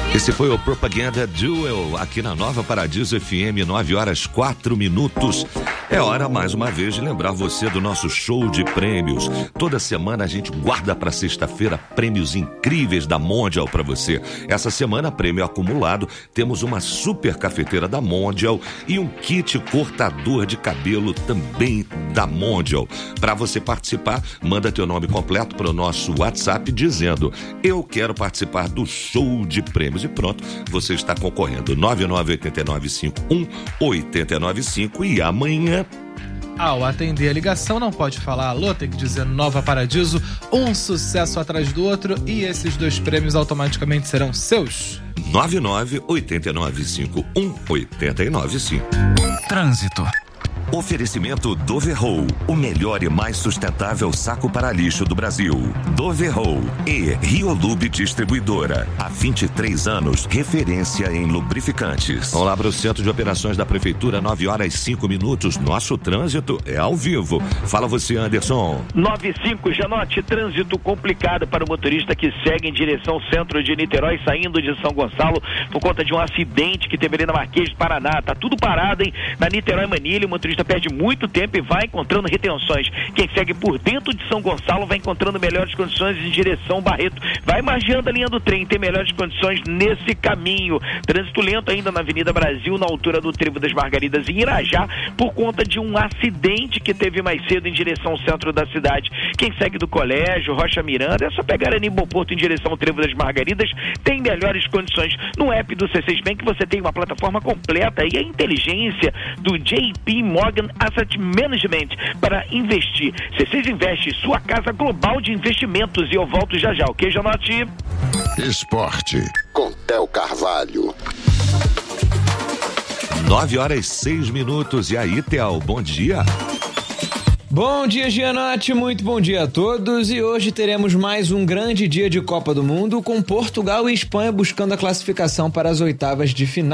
Esse foi o Propaganda Duel aqui na Nova Paradiso FM, 9h04. É hora, mais uma vez, de lembrar você do nosso show de prêmios. Toda semana a gente guarda para sexta-feira prêmios incríveis da Mondial para você. Essa semana, prêmio acumulado, temos uma super cafeteira da Mondial e um kit cortador de cabelo também da Mondial. Para você participar, manda teu nome completo para o nosso WhatsApp dizendo: eu quero participar do show de prêmios. E pronto, você está concorrendo. 998951895. E amanhã, ao atender a ligação, não pode falar alô, tem que dizer Nova Paradiso, um sucesso atrás do outro, e esses dois prêmios automaticamente serão seus. 998951895. Trânsito. Oferecimento Doverroll, o melhor e mais sustentável saco para lixo do Brasil. Doverroll e Riolube Distribuidora. Há 23 anos, referência em lubrificantes. Vamos lá para o Centro de Operações da Prefeitura, 9h05. Nosso trânsito é ao vivo. Fala você, Anderson. 95, Janote, trânsito complicado para o motorista que segue em direção ao centro de Niterói, saindo de São Gonçalo, por conta de um acidente que teve ali na Marquês do Paraná. Tá tudo parado, hein? Na Niterói Manilha, o motorista perde muito tempo e vai encontrando retenções. Quem segue por dentro de São Gonçalo vai encontrando melhores condições em direção Barreto. Vai margeando a linha do trem, tem melhores condições nesse caminho. Trânsito lento ainda na Avenida Brasil, na altura do Trevo das Margaridas, em Irajá, por conta de um acidente que teve mais cedo em direção ao centro da cidade. Quem segue do Colégio Rocha Miranda, é só pegar a Aníbal Porto em direção ao Trevo das Margaridas, tem melhores condições. No app do C6 Bank você tem uma plataforma completa e a inteligência do JP Morgan Asset Management para investir. C6 Investe, sua casa global de investimentos. E eu volto já já, ok, Janote? Esporte, com Theo Carvalho. 9h06. E aí, Theo, bom dia. Bom dia, Gianotti, muito bom dia a todos. E hoje teremos mais um grande dia de Copa do Mundo, com Portugal e Espanha buscando a classificação para as oitavas de final.